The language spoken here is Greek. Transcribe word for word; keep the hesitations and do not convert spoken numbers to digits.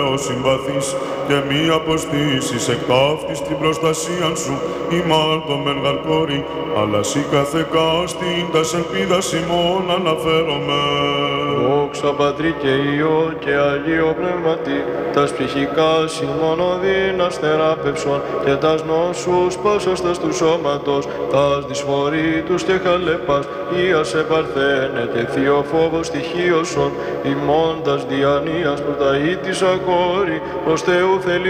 ο συμπαθής και μη αποστήσεις εκ ταύτης την προστασίαν σου ημάρτωμεν γαρκόρη, αλλά σοι καθεκάστην τας ελπίδας ημών αναφέρομαι. Δόξα Πατρί και Υιό και Αγίο Πνεύματι, τας ψυχικάς ημών οδύνας θεράπευσον και τας νόσους πόσαστας του σώματος, τας δυσφορήτους και χαλέπας, Ήασε παρθένετε θείο φόβος στοιχείωσον, ημών τας διανοίας που τα ήττησα κόρη, ως Θεού θέλει